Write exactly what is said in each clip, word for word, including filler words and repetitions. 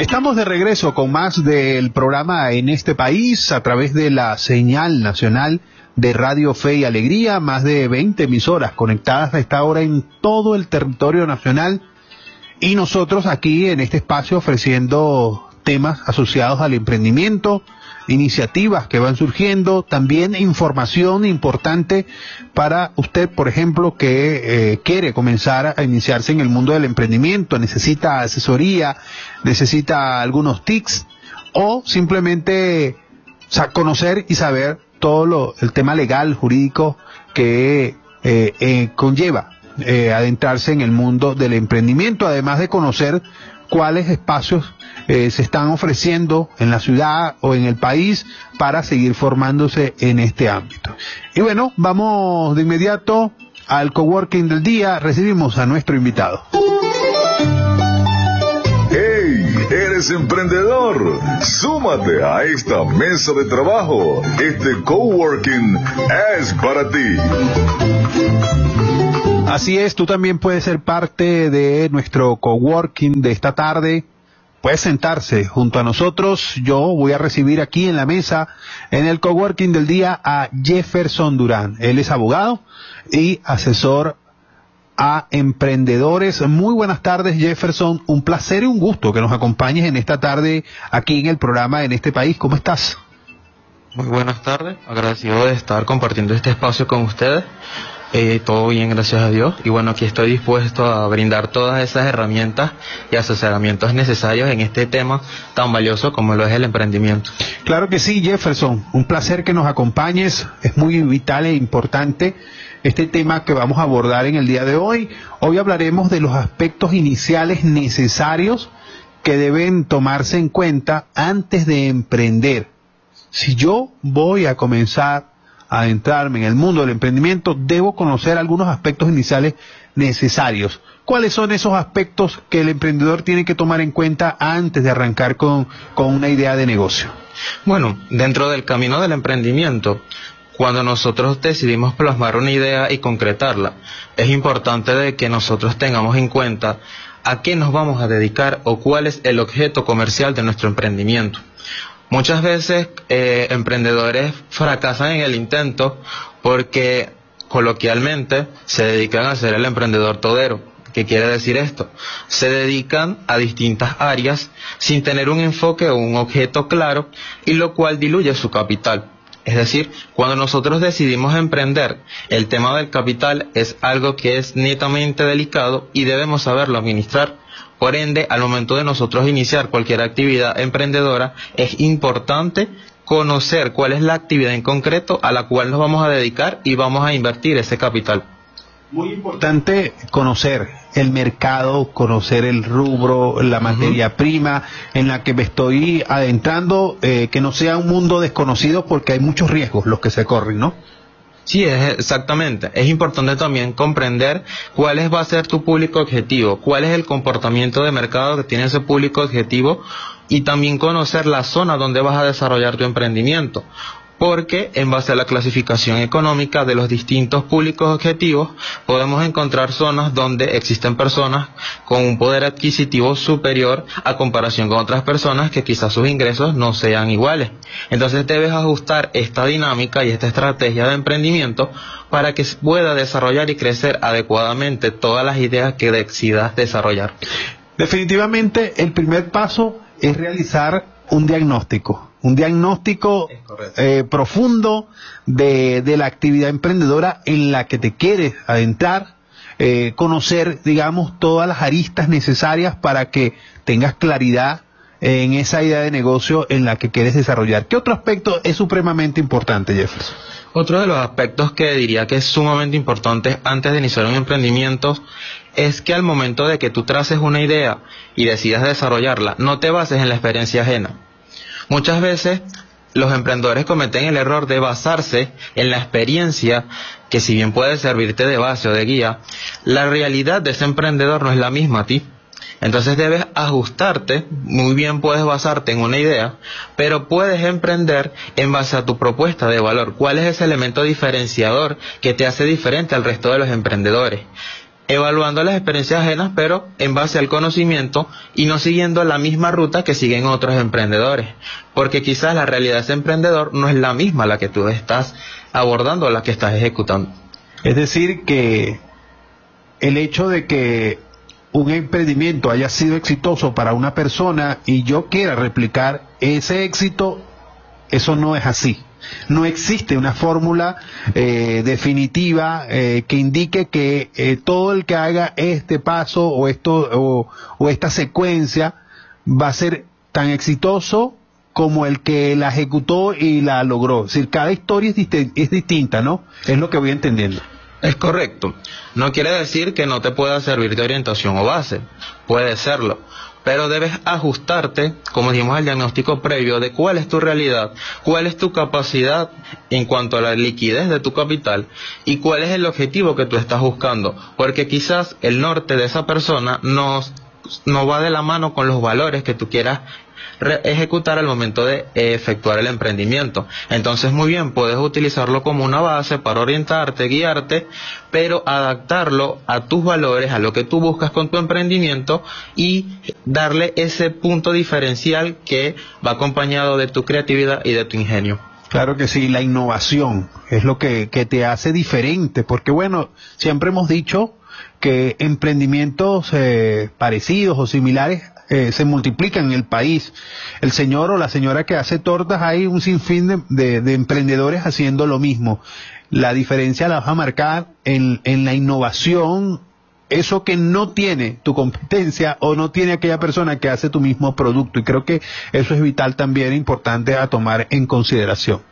Estamos de regreso con más del programa En este país a través de la señal nacional de Radio Fe y Alegría, más de veinte emisoras conectadas a esta hora en todo el territorio nacional, y nosotros aquí en este espacio ofreciendo temas asociados al emprendimiento, iniciativas que van surgiendo, también información importante para usted, por ejemplo, que eh, quiere comenzar a iniciarse en el mundo del emprendimiento, necesita asesoría, necesita algunos tips, o simplemente conocer y saber todo lo, el tema legal, jurídico que eh, eh, conlleva eh, adentrarse en el mundo del emprendimiento, además de conocer cuáles espacios eh, se están ofreciendo en la ciudad o en el país para seguir formándose en este ámbito. Y bueno, vamos de inmediato al coworking del día. Recibimos a nuestro invitado. ¡Hey! ¿Eres emprendedor? Súmate a esta mesa de trabajo. Este coworking es para ti. Así es, tú también puedes ser parte de nuestro coworking de esta tarde. Puedes sentarse junto a nosotros. Yo voy a recibir aquí en la mesa, en el coworking del día, a Jefferson Durán. Él es abogado y asesor a emprendedores. Muy buenas tardes, Jefferson. Un placer y un gusto que nos acompañes en esta tarde aquí en el programa En este país. ¿Cómo estás? Muy buenas tardes. Agradecido de estar compartiendo este espacio con ustedes. Eh, todo bien, gracias a Dios, y bueno, aquí estoy dispuesto a brindar todas esas herramientas y asesoramientos necesarios en este tema tan valioso como lo es el emprendimiento. Claro que sí, Jefferson, un placer que nos acompañes, es muy vital e importante este tema que vamos a abordar en el día de hoy. Hoy hablaremos de los aspectos iniciales necesarios que deben tomarse en cuenta antes de emprender. Si yo voy a comenzar adentrarme en el mundo del emprendimiento, debo conocer algunos aspectos iniciales necesarios. ¿Cuáles son esos aspectos que el emprendedor tiene que tomar en cuenta antes de arrancar con, con una idea de negocio? Bueno, dentro del camino del emprendimiento, cuando nosotros decidimos plasmar una idea y concretarla, es importante de que nosotros tengamos en cuenta a qué nos vamos a dedicar o cuál es el objeto comercial de nuestro emprendimiento. Muchas veces eh, emprendedores fracasan en el intento porque coloquialmente se dedican a ser el emprendedor todero. ¿Qué quiere decir esto? Se dedican a distintas áreas sin tener un enfoque o un objeto claro, y lo cual diluye su capital. Es decir, cuando nosotros decidimos emprender, el tema del capital es algo que es netamente delicado y debemos saberlo administrar. Por ende, al momento de nosotros iniciar cualquier actividad emprendedora, es importante conocer cuál es la actividad en concreto a la cual nos vamos a dedicar y vamos a invertir ese capital. Muy importante conocer el mercado, conocer el rubro, la materia uh-huh. prima en la que me estoy adentrando, eh, que no sea un mundo desconocido, porque hay muchos riesgos los que se corren, ¿no? Sí, es exactamente. Es importante también comprender cuál es, va a ser tu público objetivo, cuál es el comportamiento de mercado que tiene ese público objetivo, y también conocer la zona donde vas a desarrollar tu emprendimiento. Porque en base a la clasificación económica de los distintos públicos objetivos, podemos encontrar zonas donde existen personas con un poder adquisitivo superior a comparación con otras personas que quizás sus ingresos no sean iguales. Entonces debes ajustar esta dinámica y esta estrategia de emprendimiento para que pueda desarrollar y crecer adecuadamente todas las ideas que decidas desarrollar. Definitivamente el primer paso es realizar un diagnóstico. Un diagnóstico eh, profundo de, de la actividad emprendedora en la que te quieres adentrar, eh, conocer, digamos, todas las aristas necesarias para que tengas claridad en esa idea de negocio en la que quieres desarrollar. ¿Qué otro aspecto es supremamente importante, Jefferson? Otro de los aspectos que diría que es sumamente importante antes de iniciar un emprendimiento es que al momento de que tú traces una idea y decidas desarrollarla, no te bases en la experiencia ajena. Muchas veces los emprendedores cometen el error de basarse en la experiencia, que si bien puede servirte de base o de guía, la realidad de ese emprendedor no es la misma a ti. Entonces debes ajustarte, muy bien puedes basarte en una idea, pero puedes emprender en base a tu propuesta de valor. ¿Cuál es ese elemento diferenciador que te hace diferente al resto de los emprendedores? evaluando las experiencias ajenas, pero en base al conocimiento y no siguiendo la misma ruta que siguen otros emprendedores, porque quizás la realidad de ese emprendedor no es la misma la que tú estás abordando o la que estás ejecutando. Es decir, que el hecho de que un emprendimiento haya sido exitoso para una persona y yo quiera replicar ese éxito, eso no es así. No existe una fórmula eh, definitiva eh, que indique que eh, todo el que haga este paso o esto o, o esta secuencia va a ser tan exitoso como el que la ejecutó y la logró. Es decir, cada historia es, dist- es distinta, ¿no? Es lo que voy entendiendo. Es correcto. No quiere decir que no te pueda servir de orientación o base. Puede serlo. Pero debes ajustarte, como dijimos, al diagnóstico previo de cuál es tu realidad, cuál es tu capacidad en cuanto a la liquidez de tu capital y cuál es el objetivo que tú estás buscando. Porque quizás el norte de esa persona no, no va de la mano con los valores que tú quieras ejecutar al momento de efectuar el emprendimiento. Entonces, muy bien, puedes utilizarlo como una base para orientarte, guiarte, pero adaptarlo a tus valores, a lo que tú buscas con tu emprendimiento y darle ese punto diferencial que va acompañado de tu creatividad y de tu ingenio. Claro que sí, la innovación es lo que, que te hace diferente, porque bueno, siempre hemos dicho que emprendimientos eh, parecidos o similares eh, se multiplican en el país. El señor o la señora que hace tortas, hay un sinfín de, de, de emprendedores haciendo lo mismo. La diferencia la vas a marcar en, en la innovación, eso que no tiene tu competencia o no tiene aquella persona que hace tu mismo producto, y creo que eso es vital también, importante a tomar en consideración.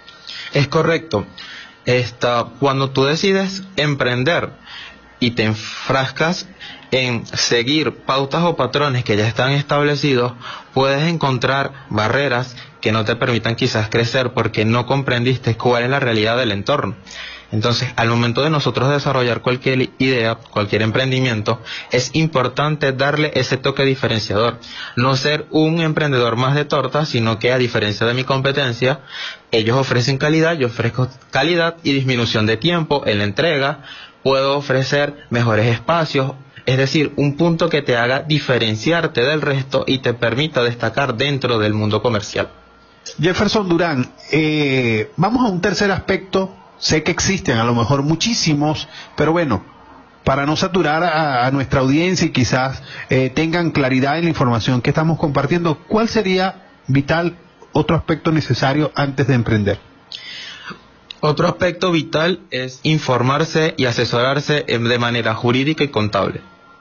Es correcto. Esta, cuando tú decides emprender y te enfrascas en seguir pautas o patrones que ya están establecidos, puedes encontrar barreras que no te permitan quizás crecer porque no comprendiste cuál es la realidad del entorno. Entonces, al momento de nosotros desarrollar cualquier idea, cualquier emprendimiento, es importante darle ese toque diferenciador. No ser un emprendedor más de tortas, sino que, a diferencia de mi competencia, ellos ofrecen calidad, yo ofrezco calidad y disminución de tiempo en la entrega. Puedo ofrecer mejores espacios, es decir, un punto que te haga diferenciarte del resto y te permita destacar dentro del mundo comercial. Jefferson Durán, eh, vamos a un tercer aspecto. Sé que existen a lo mejor muchísimos, pero bueno, para no saturar a, a nuestra audiencia y quizás eh, tengan claridad en la información que estamos compartiendo, ¿cuál sería vital otro aspecto necesario antes de emprender? Otro aspecto vital es informarse y asesorarse de manera jurídica y contable.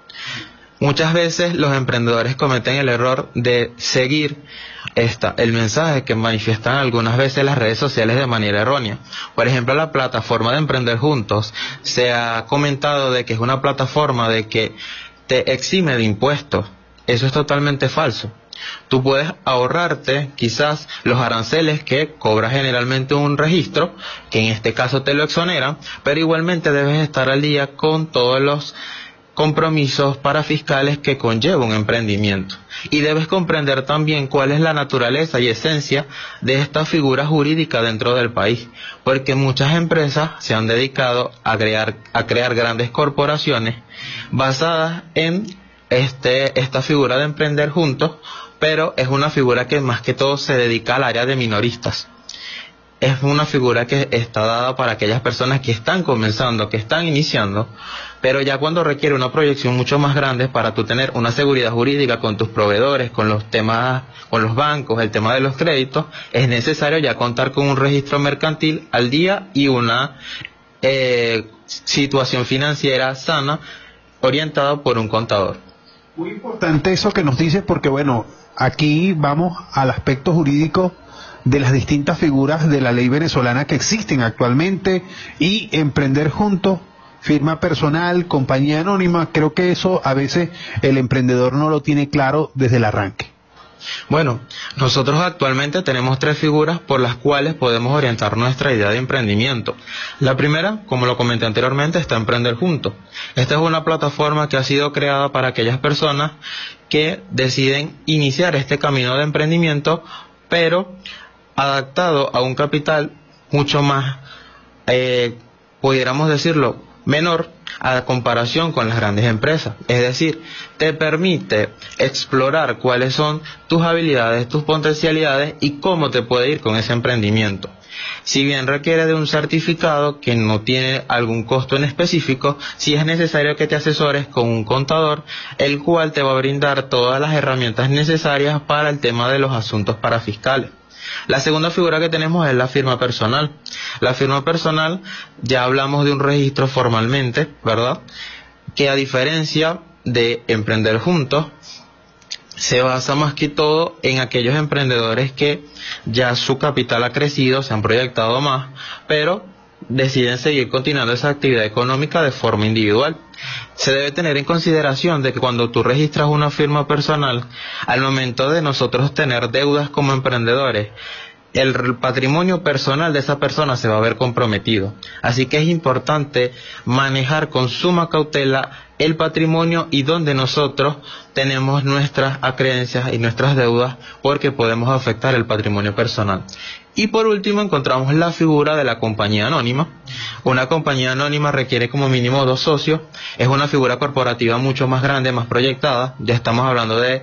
Muchas veces los emprendedores cometen el error de seguir esta, el mensaje que manifiestan algunas veces las redes sociales de manera errónea. Por ejemplo, la plataforma de Emprender Juntos se ha comentado de que es una plataforma de que te exime de impuestos. Eso es totalmente falso. Tú puedes ahorrarte quizás los aranceles que cobra generalmente un registro, que en este caso te lo exoneran, pero igualmente debes estar al día con todos los compromisos parafiscales que conlleva un emprendimiento. Y debes comprender también cuál es la naturaleza y esencia de esta figura jurídica dentro del país, porque muchas empresas se han dedicado a crear, a crear grandes corporaciones basadas en este, esta figura de emprender juntos, pero es una figura que más que todo se dedica al área de minoristas. Es una figura que está dada para aquellas personas que están comenzando, que están iniciando, pero ya cuando requiere una proyección mucho más grande para tú tener una seguridad jurídica con tus proveedores, con los temas, con los bancos, el tema de los créditos, es necesario ya contar con un registro mercantil al día y una eh, situación financiera sana orientada por un contador. Muy importante eso que nos dices, porque bueno, aquí vamos al aspecto jurídico de las distintas figuras de la ley venezolana que existen actualmente, y emprender juntos, firma personal, compañía anónima, creo que eso a veces el emprendedor no lo tiene claro desde el arranque. Bueno, nosotros actualmente tenemos tres figuras por las cuales podemos orientar nuestra idea de emprendimiento. La primera, como lo comenté anteriormente, está Emprender Juntos. Esta es una plataforma que ha sido creada para aquellas personas que deciden iniciar este camino de emprendimiento, pero adaptado a un capital mucho más, eh, pudiéramos decirlo, menor a comparación con las grandes empresas. Es decir, te permite explorar cuáles son tus habilidades, tus potencialidades y cómo te puede ir con ese emprendimiento. Si bien requiere de un certificado que no tiene algún costo en específico, sí es necesario que te asesores con un contador, el cual te va a brindar todas las herramientas necesarias para el tema de los asuntos parafiscales. La segunda figura que tenemos es la firma personal. La firma personal, ya hablamos de un registro formalmente, ¿verdad? Que a diferencia de emprender juntos, se basa más que todo en aquellos emprendedores que ya su capital ha crecido, se han proyectado más, pero deciden seguir continuando esa actividad económica de forma individual. Se debe tener en consideración de que cuando tú registras una firma personal, al momento de nosotros tener deudas como emprendedores, el patrimonio personal de esa persona se va a ver comprometido. Así que es importante manejar con suma cautela el patrimonio y donde nosotros tenemos nuestras acreencias y nuestras deudas, porque podemos afectar el patrimonio personal. Y por último encontramos la figura de la compañía anónima. Una compañía anónima requiere como mínimo dos socios, es una figura corporativa mucho más grande, más proyectada, ya estamos hablando de